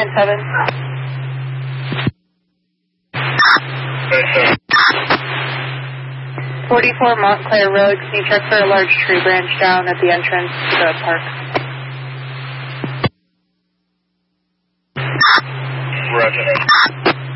297. 44 Montclair Road. Can you check for a large tree branch down at the entrance to the park? Roger.